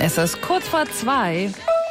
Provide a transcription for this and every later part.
Es ist kurz vor 2.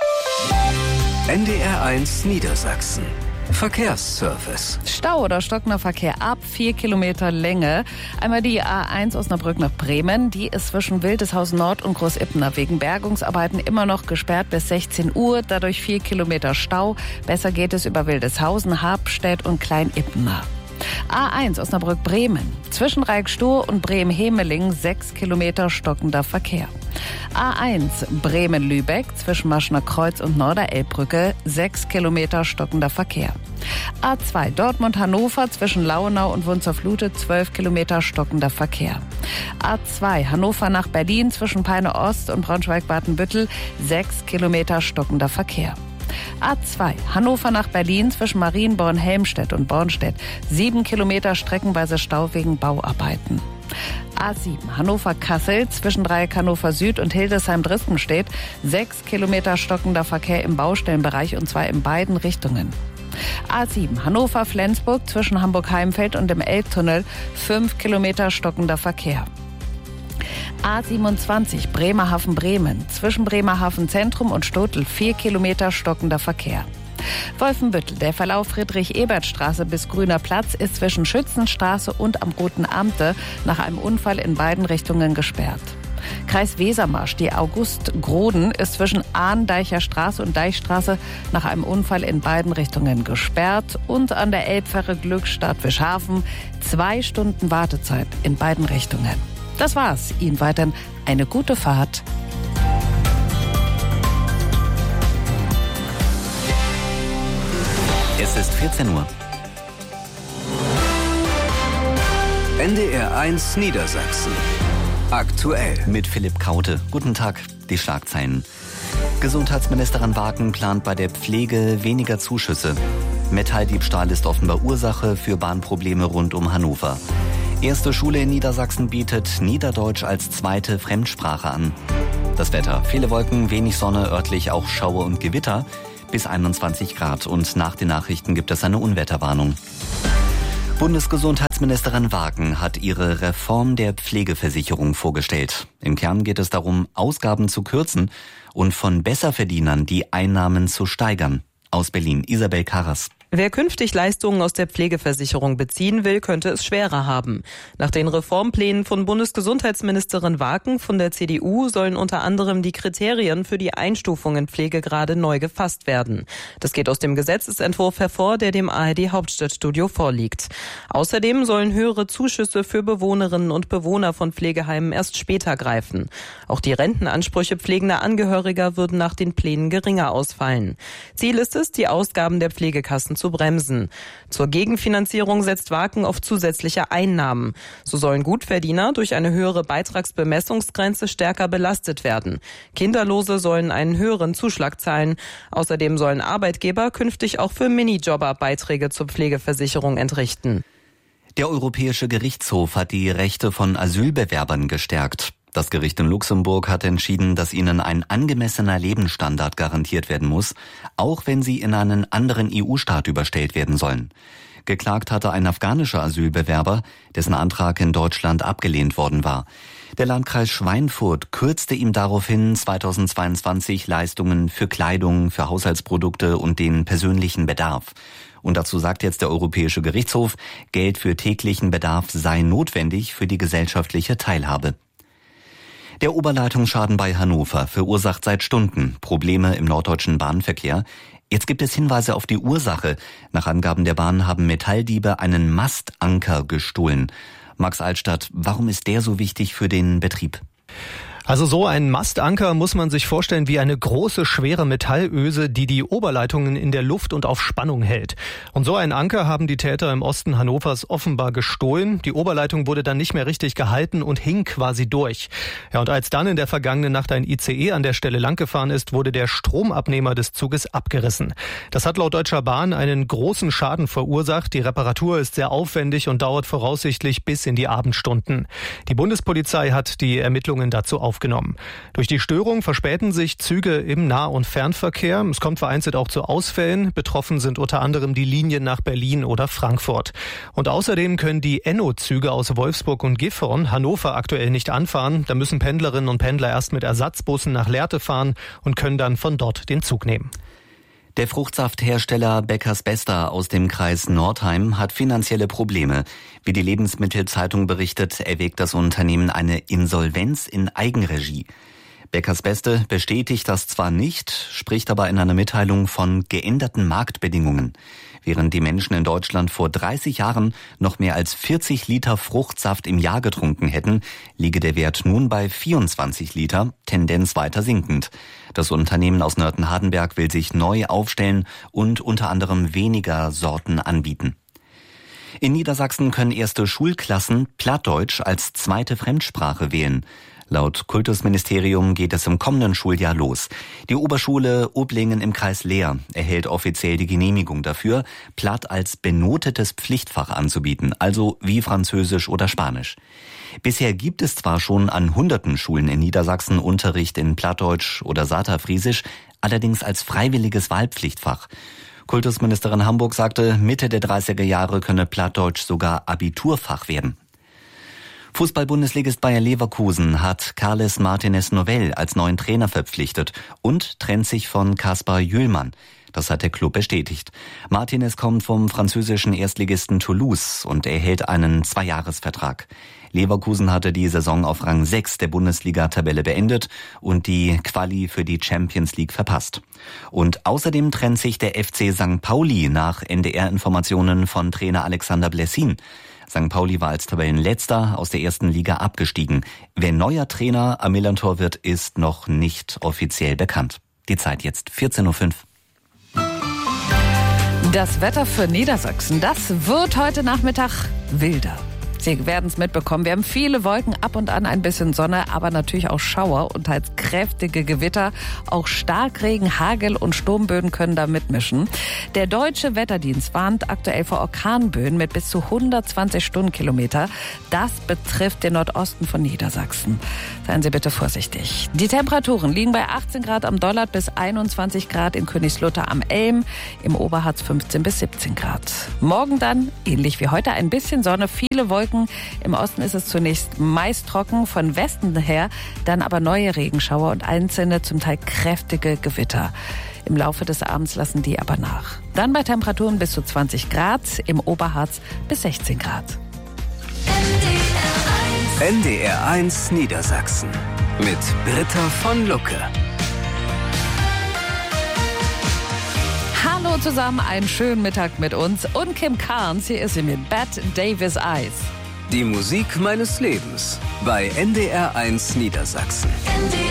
NDR1 Niedersachsen. Verkehrsservice. Stau oder stockender Verkehr ab 4 Kilometer Länge. Einmal die A1 Osnabrück nach Bremen. Die ist zwischen Wildeshausen Nord und Großippener wegen Bergungsarbeiten immer noch gesperrt bis 16 Uhr. Dadurch 4 Kilometer Stau. Besser geht es über Wildeshausen, Habstedt und Kleinippener. A1 Osnabrück-Bremen. Zwischen Reikstohr und Bremen-Hemeling 6 Kilometer stockender Verkehr. A1 Bremen-Lübeck zwischen Maschner Kreuz und Norderelbbrücke 6 Kilometer stockender Verkehr. A2 Dortmund-Hannover zwischen Lauenau und Wunzerflute 12 Kilometer stockender Verkehr. A2 Hannover nach Berlin zwischen Peine Ost und Braunschweig-Badenbüttel 6 Kilometer stockender Verkehr. A2 Hannover nach Berlin zwischen Marienborn-Helmstedt und Bornstedt 7 Kilometer streckenweise Stau wegen Bauarbeiten. A7 Hannover-Kassel zwischen Dreieck Hannover Süd und Hildesheim-Drispenstedt 6 Kilometer stockender Verkehr im Baustellenbereich und zwar in beiden Richtungen. A7 Hannover-Flensburg zwischen Hamburg-Heimfeld und dem Elbtunnel 5 Kilometer stockender Verkehr. A27 Bremerhaven-Bremen zwischen Bremerhaven Zentrum und Stotel 4 Kilometer stockender Verkehr. Wolfenbüttel, der Verlauf Friedrich-Ebert-Straße bis Grüner Platz ist zwischen Schützenstraße und am Roten Amte nach einem Unfall in beiden Richtungen gesperrt. Kreis Wesermarsch, die August-Groden ist zwischen Ahndeicher Straße und Deichstraße nach einem Unfall in beiden Richtungen gesperrt und an der Elbfähre Glückstadt-Wischhafen 2 Stunden Wartezeit in beiden Richtungen. Das war's. Ihnen weiterhin eine gute Fahrt. Es ist 14 Uhr. NDR1 Niedersachsen. Aktuell. Mit Philipp Kaute. Guten Tag. Die Schlagzeilen. Gesundheitsministerin Waken plant bei der Pflege weniger Zuschüsse. Metalldiebstahl ist offenbar Ursache für Bahnprobleme rund um Hannover. Erste Schule in Niedersachsen bietet Niederdeutsch als zweite Fremdsprache an. Das Wetter. Viele Wolken, wenig Sonne, örtlich auch Schauer und Gewitter. Bis 21 Grad. Und nach den Nachrichten gibt es eine Unwetterwarnung. Bundesgesundheitsministerin Waken hat ihre Reform der Pflegeversicherung vorgestellt. Im Kern geht es darum, Ausgaben zu kürzen und von Besserverdienern die Einnahmen zu steigern. Aus Berlin, Isabel Karras. Wer künftig Leistungen aus der Pflegeversicherung beziehen will, könnte es schwerer haben. Nach den Reformplänen von Bundesgesundheitsministerin Waken von der CDU sollen unter anderem die Kriterien für die Einstufung in Pflegegrade neu gefasst werden. Das geht aus dem Gesetzesentwurf hervor, der dem ARD Hauptstadtstudio vorliegt. Außerdem sollen höhere Zuschüsse für Bewohnerinnen und Bewohner von Pflegeheimen erst später greifen. Auch die Rentenansprüche pflegender Angehöriger würden nach den Plänen geringer ausfallen. Ziel ist es, die Ausgaben der Pflegekassen zu bremsen. Zur Gegenfinanzierung setzt Waken auf zusätzliche Einnahmen. So sollen Gutverdiener durch eine höhere Beitragsbemessungsgrenze stärker belastet werden. Kinderlose sollen einen höheren Zuschlag zahlen. Außerdem sollen Arbeitgeber künftig auch für Minijobber Beiträge zur Pflegeversicherung entrichten. Der Europäische Gerichtshof hat die Rechte von Asylbewerbern gestärkt. Das Gericht in Luxemburg hat entschieden, dass ihnen ein angemessener Lebensstandard garantiert werden muss, auch wenn sie in einen anderen EU-Staat überstellt werden sollen. Geklagt hatte ein afghanischer Asylbewerber, dessen Antrag in Deutschland abgelehnt worden war. Der Landkreis Schweinfurt kürzte ihm daraufhin 2022 Leistungen für Kleidung, für Haushaltsprodukte und den persönlichen Bedarf. Und dazu sagt jetzt der Europäische Gerichtshof, Geld für täglichen Bedarf sei notwendig für die gesellschaftliche Teilhabe. Der Oberleitungsschaden bei Hannover verursacht seit Stunden Probleme im norddeutschen Bahnverkehr. Jetzt gibt es Hinweise auf die Ursache. Nach Angaben der Bahn haben Metalldiebe einen Mastanker gestohlen. Max Altstadt, warum ist der so wichtig für den Betrieb? Also so ein Mastanker muss man sich vorstellen wie eine große, schwere Metallöse, die die Oberleitungen in der Luft und auf Spannung hält. Und so einen Anker haben die Täter im Osten Hannovers offenbar gestohlen. Die Oberleitung wurde dann nicht mehr richtig gehalten und hing quasi durch. Ja, und als dann in der vergangenen Nacht ein ICE an der Stelle langgefahren ist, wurde der Stromabnehmer des Zuges abgerissen. Das hat laut Deutscher Bahn einen großen Schaden verursacht. Die Reparatur ist sehr aufwendig und dauert voraussichtlich bis in die Abendstunden. Die Bundespolizei hat die Ermittlungen dazu aufgenommen. aufgenommen. Durch die Störung verspäten sich Züge im Nah- und Fernverkehr. Es kommt vereinzelt auch zu Ausfällen. Betroffen sind unter anderem die Linien nach Berlin oder Frankfurt. Und außerdem können die Enno-Züge aus Wolfsburg und Gifhorn Hannover aktuell nicht anfahren. Da müssen Pendlerinnen und Pendler erst mit Ersatzbussen nach Lehrte fahren und können dann von dort den Zug nehmen. Der Fruchtsafthersteller Beckers Bester aus dem Kreis Nordheim hat finanzielle Probleme. Wie die Lebensmittelzeitung berichtet, erwägt das Unternehmen eine Insolvenz in Eigenregie. Beckers Beste bestätigt das zwar nicht, spricht aber in einer Mitteilung von geänderten Marktbedingungen. Während die Menschen in Deutschland vor 30 Jahren noch mehr als 40 Liter Fruchtsaft im Jahr getrunken hätten, liege der Wert nun bei 24 Liter, Tendenz weiter sinkend. Das Unternehmen aus Nörten-Hardenberg will sich neu aufstellen und unter anderem weniger Sorten anbieten. In Niedersachsen können erste Schulklassen Plattdeutsch als zweite Fremdsprache wählen. Laut Kultusministerium geht es im kommenden Schuljahr los. Die Oberschule Oblingen im Kreis Leer erhält offiziell die Genehmigung dafür, Platt als benotetes Pflichtfach anzubieten, also wie Französisch oder Spanisch. Bisher gibt es zwar schon an hunderten Schulen in Niedersachsen Unterricht in Plattdeutsch oder Saterfriesisch, allerdings als freiwilliges Wahlpflichtfach. Kultusministerin Hamburg sagte, Mitte der 30er Jahre könne Plattdeutsch sogar Abiturfach werden. Fußball-Bundesligist Bayer Leverkusen hat Carles Martínez Novell als neuen Trainer verpflichtet und trennt sich von Kaspar Jüllmann. Das hat der Club bestätigt. Martínez kommt vom französischen Erstligisten Toulouse und erhält einen 2-Jahres-Vertrag. Leverkusen hatte die Saison auf Rang 6 der Bundesliga-Tabelle beendet und die Quali für die Champions League verpasst. Und außerdem trennt sich der FC St. Pauli nach NDR-Informationen von Trainer Alexander Blessin. St. Pauli war als Tabellenletzter aus der ersten Liga abgestiegen. Wer neuer Trainer am Millantor wird, ist noch nicht offiziell bekannt. Die Zeit jetzt 14:05 Uhr. Das Wetter für Niedersachsen, das wird heute Nachmittag wilder. Sie werden es mitbekommen. Wir haben viele Wolken, ab und an ein bisschen Sonne, aber natürlich auch Schauer und teils kräftige Gewitter. Auch Starkregen, Hagel und Sturmböen können da mitmischen. Der Deutsche Wetterdienst warnt aktuell vor Orkanböen mit bis zu 120 Stundenkilometer. Das betrifft den Nordosten von Niedersachsen. Seien Sie bitte vorsichtig. Die Temperaturen liegen bei 18 Grad am Dollard bis 21 Grad in Königslutter am Elm, im Oberharz 15 bis 17 Grad. Morgen dann, ähnlich wie heute, ein bisschen Sonne, viele Wolken. Im Osten ist es zunächst meist trocken, von Westen her dann aber neue Regenschauer und einzelne, zum Teil kräftige Gewitter. Im Laufe des Abends lassen die aber nach. Dann bei Temperaturen bis zu 20 Grad, im Oberharz bis 16 Grad. NDR 1 Niedersachsen mit Britta von Lucke. Hallo zusammen, einen schönen Mittag mit uns und Kim Carnes, hier ist sie mit Bette Davis Eyes. Die Musik meines Lebens bei NDR 1 Niedersachsen.